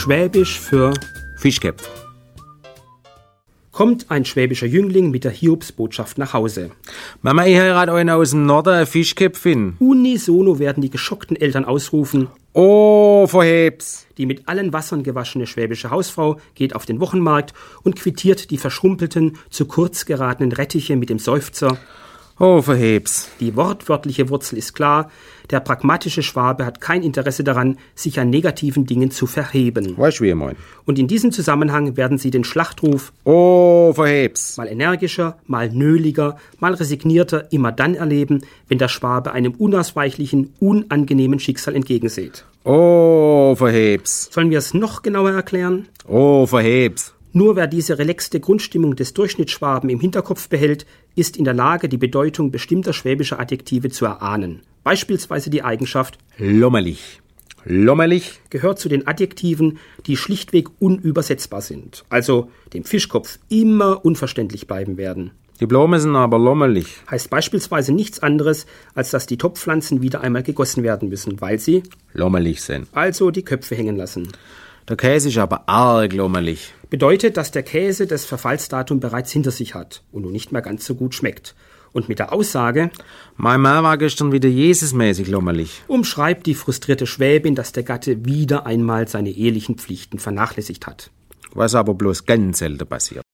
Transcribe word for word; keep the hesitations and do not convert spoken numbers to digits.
Schwäbisch für Fischköpf. kommt ein schwäbischer Jüngling mit der Hiobsbotschaft nach Hause. Mama, ich heirate einen aus dem Norden, eine Fischköpfin. Unisono werden die geschockten Eltern ausrufen. Oh, verheb's. Die mit allen Wassern gewaschene schwäbische Hausfrau geht auf den Wochenmarkt und quittiert die verschrumpelten, zu kurz geratenen Rettiche mit dem Seufzer. Oh, verheb's. Die wortwörtliche Wurzel ist klar. Der pragmatische Schwabe hat kein Interesse daran, sich an negativen Dingen zu verheben. Weißt du, wie ich mein? Und in diesem Zusammenhang werden sie den Schlachtruf Oh, verheb's. mal energischer, mal nöliger, mal resignierter immer dann erleben, wenn der Schwabe einem unausweichlichen, unangenehmen Schicksal entgegensieht. Oh, verheb's. Sollen wir es noch genauer erklären? Oh, verheb's. Nur wer diese relaxte Grundstimmung des Durchschnittsschwaben im Hinterkopf behält, ist in der Lage, die Bedeutung bestimmter schwäbischer Adjektive zu erahnen. Beispielsweise die Eigenschaft Lommerlich. Lommerlich. gehört zu den Adjektiven, die schlichtweg unübersetzbar sind, also dem Fischkopf immer unverständlich bleiben werden. Die Blumen sind aber lommerlich. Heißt beispielsweise nichts anderes, als dass die Topfpflanzen wieder einmal gegossen werden müssen, weil sie Lommerlich sind. also die Köpfe hängen lassen. Der Käse ist aber arg lommerlich. Bedeutet, dass der Käse das Verfallsdatum bereits hinter sich hat und nun nicht mehr ganz so gut schmeckt. Und mit der Aussage Mein Mann war gestern wieder Jesusmäßig lommerlich. umschreibt die frustrierte Schwäbin, dass der Gatte wieder einmal seine ehelichen Pflichten vernachlässigt hat. Was aber bloß ganz selten passiert.